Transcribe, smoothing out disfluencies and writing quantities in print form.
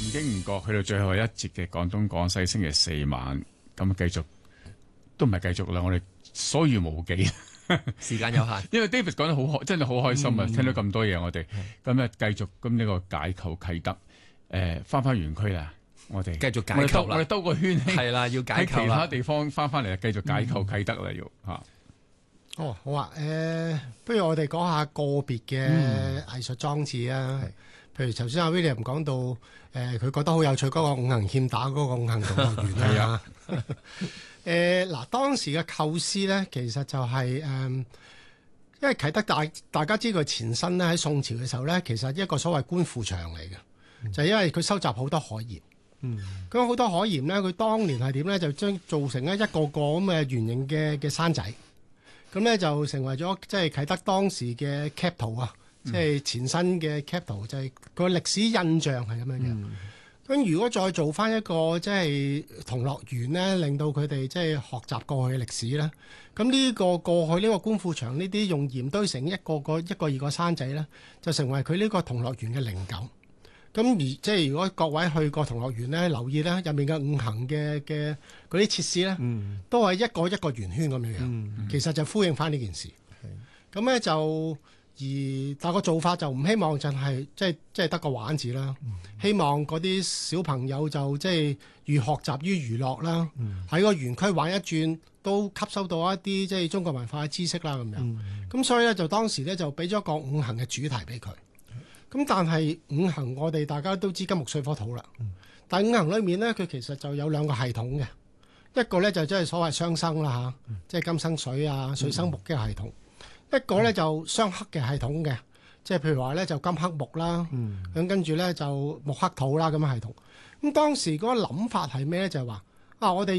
唔經唔覺去到最後一節嘅廣東廣西星期四晚，咁繼續都唔係繼續啦，我哋所餘無幾， 時間有限。 因為 David 講得好開，真係好開心啊！聽到咁多嘢，我哋咁咧繼續咁呢個解構啟德，翻園區啦，我哋繼續解構啦， 我哋兜個圈， 係啦，要解構啦， 喺其他地方翻嚟繼續解構啟德啦，要嚇。 哦，好啊，不如我哋講下個別嘅藝術裝置啊。譬如頭先阿 William 講到，佢覺得好有趣嗰個五行欠打嗰個五行同樂園啦。嗱，當時嘅構思咧，其實就係因為啟德大家知佢前身咧喺宋朝嘅時候咧，其實一個所謂官庫場嚟嘅，就係因為佢收集好多海鹽。咁好多海鹽咧，佢當年係點咧？就將造成一個個咁嘅圓形嘅山仔。咁咧就成為咗即係啟德當時嘅 capital 啊，即係前身嘅 capital，就係個歷史印象係咁樣嘅。咁如果再做翻一個即係同樂園咧，令到佢哋即係學習過去嘅歷史咧，咁呢個過去呢個官庫場呢啲用鹽堆成一個二個山仔咧，就成為佢呢個同樂園嘅靈感。咁而即係如果各位去過同樂園咧，留意咧入面嘅五行嘅嗰啲設施咧，都係一個圓圈咁樣樣，其實就呼應翻呢件事。咁咧就但個做法就唔希望就係即係得個玩字啦，希望嗰啲小朋友就即係寓學習於娛樂啦，喺個園區玩一轉都吸收到一啲即係中國文化嘅知識啦咁樣。咁所以咧就當時咧就俾咗個五行嘅主題俾佢。咁但係五行我哋大家都知金木水火土啦，但係五行裏面咧佢其實就有兩個系統嘅，一個咧就即係所謂相生啦嚇，即係金生水啊，水生木嘅系統；一個咧就相克嘅系統嘅，即係譬如話咧就金克木啦，咁跟住咧就木克土啦咁嘅系統。咁當時嗰個諗法係咩咧？就係話我哋